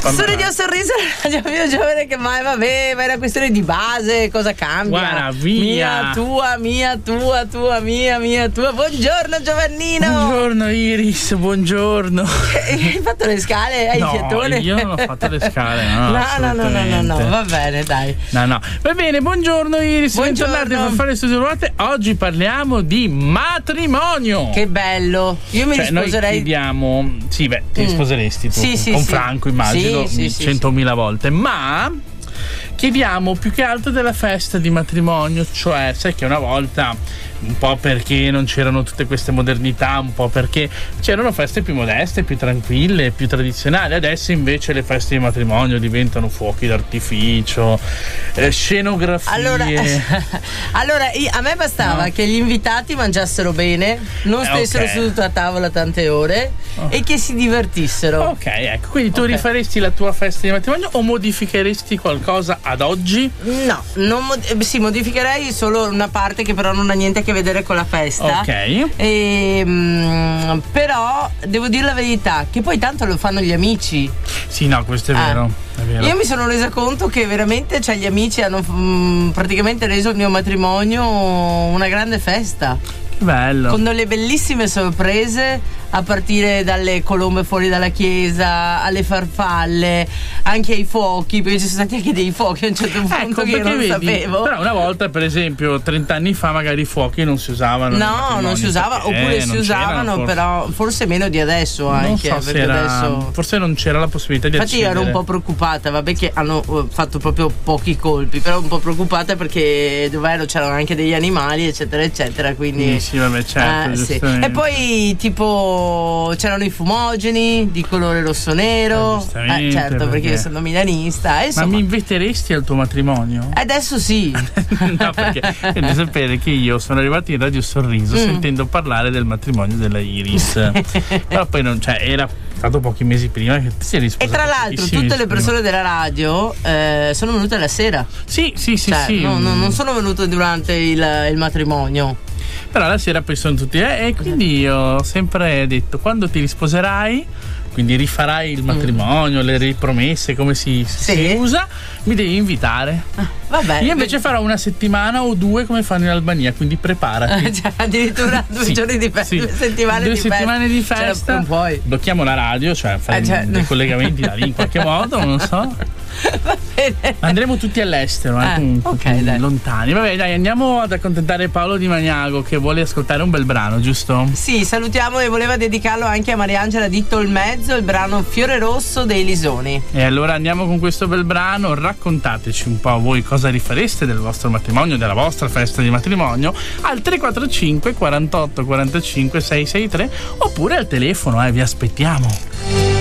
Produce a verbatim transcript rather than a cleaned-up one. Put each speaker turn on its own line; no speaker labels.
Storia di un sorriso, la più giovane che mai, vabbè, ma è una questione di base, cosa cambia?
Guarda, via.
Mia, tua, mia, tua, tua, mia, mia, tua. Buongiorno Giovannino.
Buongiorno Iris, buongiorno.
Hai fatto le scale? Hai
no,
il fiatone?
io non ho fatto le scale, no.
No, no, no, no, no, no, va bene, dai.
No, no. Va bene, buongiorno Iris,
buongiorno.
Bentornati per fare le studio ruote. Oggi parliamo di matrimonio.
Che bello. Io mi
cioè,
risposerei.
Noi chiediamo, sì, beh, ti
mm.
sposeresti tu
sì, sì,
con
sì.
Franco, immagino,
sì, sì,
centomila
sì.
volte, ma chiediamo più che altro della festa di matrimonio, cioè sai che una volta, un po' perché non c'erano tutte queste modernità, un po' perché c'erano feste più modeste, più tranquille, più tradizionali. Adesso invece le feste di matrimonio diventano fuochi d'artificio, eh, scenografie.
Allora, allora a me bastava no. che gli invitati mangiassero bene, non stessero
okay.
seduti a tavola tante ore
oh.
e che si divertissero.
Ok, ecco, quindi tu
okay.
rifaresti la tua festa di matrimonio o modificheresti qualcosa ad oggi?
No, non mod- sì, modificherei solo una parte che però non ha niente a che vedere con la festa.
Ok.
E, mh, però devo dire la verità, che poi tanto lo fanno gli amici.
Sì, no, questo è
ah.
vero. È vero.
Io mi sono resa conto che veramente, cioè, gli amici hanno mh, praticamente reso il mio matrimonio una grande festa.
Che bello.
Con delle bellissime sorprese, a partire dalle colombe fuori dalla chiesa, alle farfalle, anche ai fuochi, perché ci sono stati anche dei fuochi a un certo punto
ecco,
che io non
vedi,
sapevo.
Però una volta, per esempio, trent'anni fa magari i fuochi non si usavano.
No, non si usava, oppure si usavano, forse. Però forse meno di adesso anche.
Non so
perché
se era,
adesso...
forse non c'era la possibilità di
Infatti
accedere.
ero un po' preoccupata, vabbè che hanno fatto proprio pochi colpi, però un po' preoccupata perché dov'ero c'erano anche degli animali, eccetera, eccetera, quindi...
Sì, sì vabbè, certo.
Eh, sì. E poi tipo c'erano i fumogeni di colore rosso nero, eh, certo, perché... perché io sono milanista. E insomma...
Ma mi inviteresti al tuo matrimonio?
Adesso sì.
No, perché devi sapere che io sono arrivato in Radio Sorriso mm. sentendo parlare del matrimonio della Iris. Però poi non, cioè, era stato pochi mesi prima che si è risposto.
E tra l'altro tutte le persone
prima.
della radio eh, sono venute la sera.
Sì, sì, sì,
cioè,
sì.
No, no, non sono venute durante il, il matrimonio.
Però la sera poi sono tutti eh, e quindi io ho sempre detto, quando ti risposerai, quindi rifarai il matrimonio, mm. le ripromesse, come si,
sì.
si usa, mi devi invitare.
Ah, vabbè.
Io invece farò una settimana o due come fanno in Albania, quindi preparati.
Ah, cioè, addirittura due
sì,
giorni di festa,
sì.
due settimane
due
di
settimane
festa.
di festa.
Cioè, puoi.
Blocchiamo la radio, cioè fare
eh, cioè,
dei collegamenti da lì in qualche modo, non so.
Va bene.
Andremo tutti all'estero, eh,
eh,
comunque,
okay, dai.
lontani. Vabbè, dai, andiamo ad accontentare Paolo Di Magnago che vuole ascoltare un bel brano, giusto?
Sì, salutiamo e voleva dedicarlo anche a Mariangela di Tolmezzo, il brano Fiore Rosso dei Lisoni.
E allora andiamo con questo bel brano, raccontateci un po' voi cosa rifareste del vostro matrimonio, della vostra festa di matrimonio al tre quattro cinque quarantotto quarantacinque sei sei tre oppure al telefono, eh, vi aspettiamo.